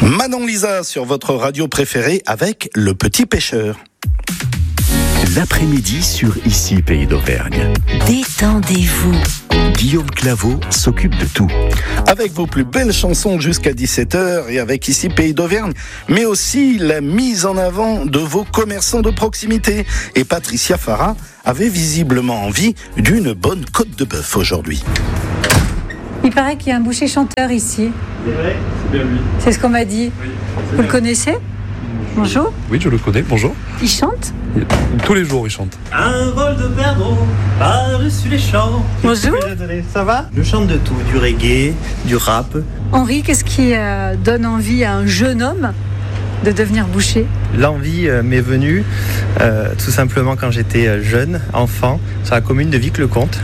Manon Lisa sur votre radio préférée avec Le Petit Pêcheur. L'après-midi sur Ici Pays d'Auvergne. Détendez-vous. Guillaume Claveau s'occupe de tout. Avec vos plus belles chansons jusqu'à 17h et avec Ici Pays d'Auvergne, mais aussi la mise en avant de vos commerçants de proximité. Et Patricia Farah avait visiblement envie d'une bonne côte de bœuf aujourd'hui. Il paraît qu'il y a un boucher chanteur ici. C'est vrai, c'est bien lui. C'est ce qu'on m'a dit. Oui, Vous le connaissez ? Bonjour. Oui, je le connais, bonjour. Il chante ? Tous les jours, il chante. Un vol de perdreaux par-dessus les champs. Bonjour. Ça va ? Je chante de tout, du reggae, du rap. Henri, qu'est-ce qui donne envie à un jeune homme de devenir boucher ? L'envie m'est venue tout simplement quand j'étais jeune, enfant, sur la commune de Vic-le-Comte.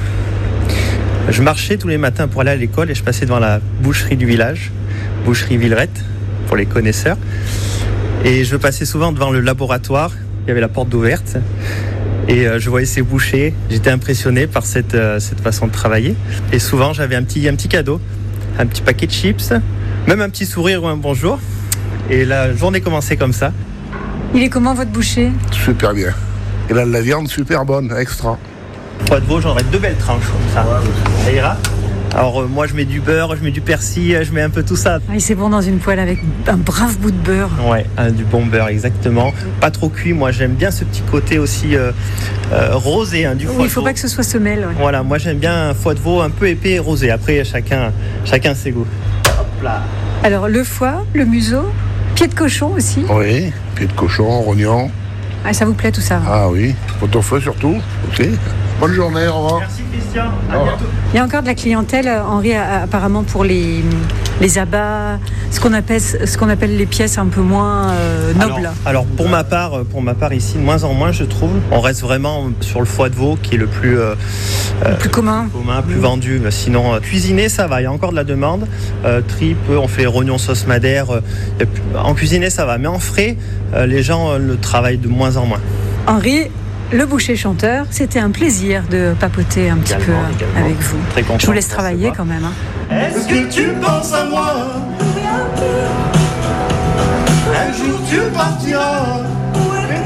Je marchais tous les matins pour aller à l'école et je passais devant la boucherie du village, boucherie Villerette, pour les connaisseurs. Et je passais souvent devant le laboratoire, il y avait la porte ouverte. Et je voyais ces bouchers, j'étais impressionné par cette façon de travailler. Et souvent j'avais un petit cadeau, un petit paquet de chips, même un petit sourire ou un bonjour. Et la journée commençait comme ça. Il est comment votre boucher ? Super bien. Et là, la viande super bonne, extra. Foie de veau, j'aurais 2 belles tranches comme ça. Ça ira ? Alors moi je mets du beurre, je mets du persil, je mets un peu tout ça. Ah, c'est bon dans une poêle avec un brave bout de beurre. Ouais, du bon beurre exactement. Pas trop cuit, moi j'aime bien ce petit côté aussi rosé du foie de veau. Il ne faut pas que ce soit semelle. Ouais. Voilà, moi j'aime bien un foie de veau un peu épais et rosé. Après chacun ses goûts. Hop là. Alors le foie, le museau, pied de cochon aussi. Oui, pied de cochon, rognon. Ah, ça vous plaît tout ça ? Ah oui, pot-au-feu surtout. Ok. Bonne journée, au revoir. Merci Christian, à bientôt. Il y a encore de la clientèle, Henri, apparemment pour les abats, ce qu'on appelle les pièces un peu moins nobles. Alors pour ma part ici, de moins en moins je trouve. On reste vraiment sur le foie de veau qui est le plus commun, plus vendu. Sinon, cuisiner ça va, il y a encore de la demande. Tripes, on fait rognon sauce madère. En cuisiner ça va, mais en frais, les gens le travaillent de moins en moins. Henri, le boucher chanteur, c'était un plaisir de papoter un petit peu avec vous. Très content. Je vous laisse travailler quand même. Est-ce que tu penses à moi ? Un jour tu partiras. Où es-tu ?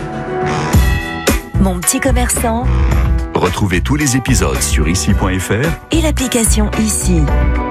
Mon petit commerçant Retrouvez tous les épisodes sur ici.fr et l'application Ici.